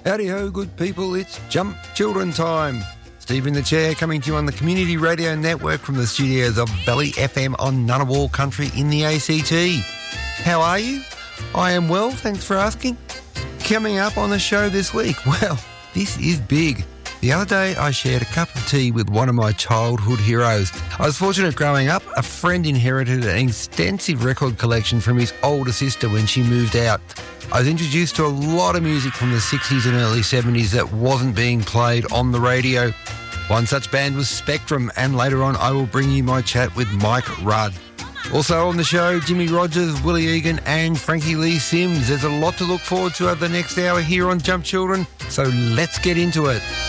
Howdy-ho, good people, it's Jump Children time. Steve in the chair coming to you on the Community Radio Network from the studios of Valley FM on Ngunnawal Country in the ACT. How are you? I am well, thanks for asking. Coming up on the show this week, well, this is big. The other day I shared a cup of tea with one of my childhood heroes. I was fortunate growing up. A friend inherited an extensive record collection from his older sister when she moved out. I was introduced to a lot of music from the 60s and early 70s that wasn't being played on the radio. One such band was Spectrum, and later on I will bring you my chat with Mike Rudd. Also on the show, Jimmy Rogers, Willie Egan and Frankie Lee Sims. There's a lot to look forward to over the next hour here on Jump Children, so let's get into it.